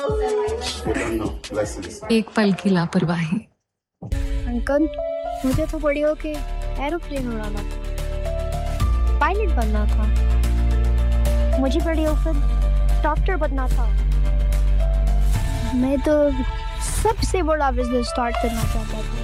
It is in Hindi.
एक पल की लापरवाही। अंकल, मुझे तो बड़ी होके एरोप्लेन उड़ाना था, पायलट बनना था। मुझे बड़ी होकर डॉक्टर बनना था। मैं तो सबसे बड़ा बिजनेस स्टार्ट करना चाहता था।